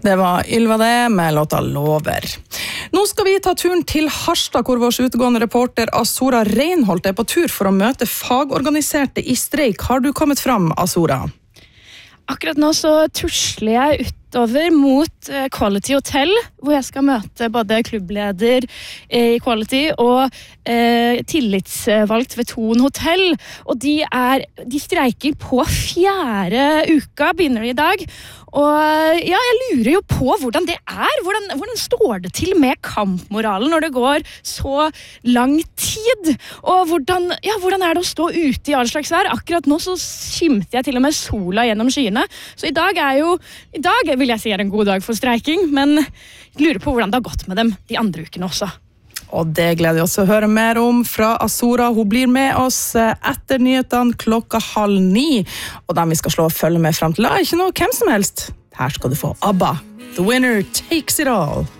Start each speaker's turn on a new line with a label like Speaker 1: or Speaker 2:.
Speaker 1: Det var Ylva det med låta Lover. Nå skal vi ta turen til Harstad, hvor vår utegående reporter Azora Reinholt på tur for å møte fagorganiserte i streik. Har du kommet fram, Azora?
Speaker 2: Akkurat nå så tusler jeg utover mot Quality Hotel, hvor jeg skal møte både klubbleder i Quality og tillitsvalgt ved Thon Hotel. Og de streiker på 4. uka, begynner de i dag. Og ja, jeg lurer jo på hvordan det hvordan står det til med kampmoralen når det går så lang tid? Og hvordan det å stå ute i all slags vær? Akkurat nå så skimter jeg til og med sola gjennom skyene. Så i dag vil jeg si en god dag for streiking, men jeg lurer på hvordan det har gått med dem de andre ukene også.
Speaker 1: Og det gleder vi oss å høre mer om fra Azora. Hun blir med oss etter nyhetene 8:30. Og dem vi skal slå og følge med frem til, ikke noe hvem som helst. Her skal du få ABBA. The winner takes it all.